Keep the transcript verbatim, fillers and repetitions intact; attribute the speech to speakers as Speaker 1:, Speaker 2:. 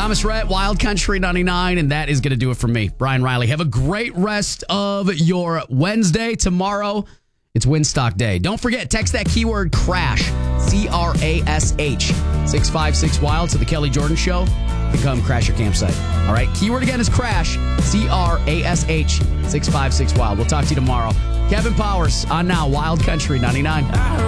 Speaker 1: Thomas Rhett, Wild Country ninety-nine, and that is going to do it for me, Brian Riley. Have a great rest of your Wednesday. Tomorrow, it's Winstock Day. Don't forget, text that keyword CRASH, C R A S H, six five six WILD to the Kelly Jordan Show. Become Crash Your Campsite. All right, keyword again is CRASH, C R A S H, six five six WILD. We'll talk to you tomorrow. Kevin Powers on now, Wild Country ninety-nine.